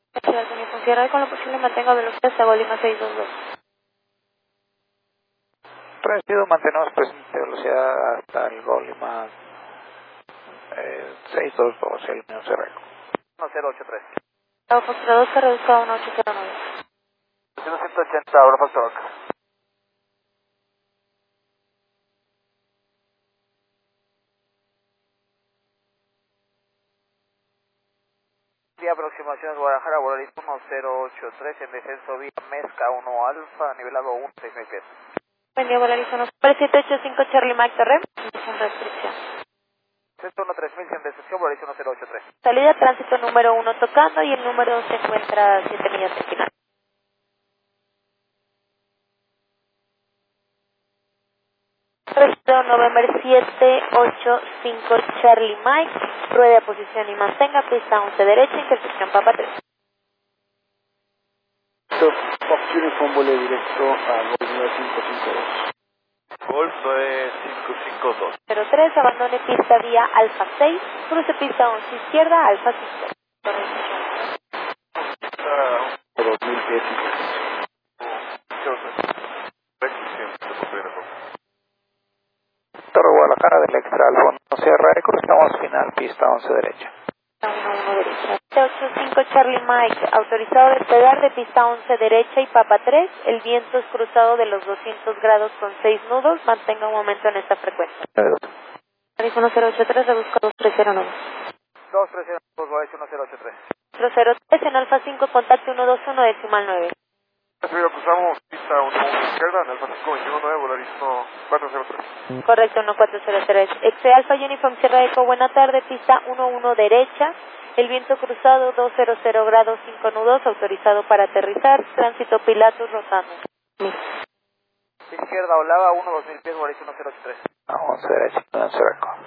Ciudad Unión Sierra con lo posible mantenga velocidad hasta Lima 622. Recibido, mantenemos presente velocidad hasta el Golima 622, el Unión Sierra. 1083. Bravo Foxtrot 2 se reduzca a 1809. 180, ahora Foxtrot. Vía aproximaciones Guadalajara, Volarismo 1083 en descenso vía Mezca 1 Alfa, nivelado 1, 6.000 pies. Buen día, Volarismo 785 Charlie Mike Torre, sin restricción. 101 3000 en descenso, Volarismo 1083. Salida tránsito número 1 tocando y el número 2 se encuentra a 7 millas del final. Registro November 785 Charlie Mike, ruede a posición y mantenga, pista 11 derecha, intersección Papa 3. Fox Uniform vuelo directo a Golf 9552. Golf 9552. 03, abandone pista vía Alfa 6, cruce pista 11 izquierda, Alfa 5. 2000 pies. Torre Guadalajara del Extra Alfa Sierra Eco, estamos final, pista 11 derecha. 11 derecha. 785 Charlie Mike, autorizado a despegar de pista 11 derecha y Papa 3, el viento es cruzado de los 200 grados con 6 nudos, mantenga un momento en esta frecuencia. Teléfono 083, rebusca 2309. 230, Volarismo 1083. 003 en Alfa 5, contacto 121 decimal 9. Recibido, cruzamos pista 1 izquierda en Alfa 5 219, Volarismo 403. Correcto, 1403. Exe Alfa Uniform Sierra Eco, buena tarde, pista 11 derecha, el viento cruzado 200 grados 5 nudos, autorizado para aterrizar, tránsito Pilatus rotando. Izquierda, Olava 1 2000 pies, Volarismo 1083. 11 derecha, Unión Sierra Eco.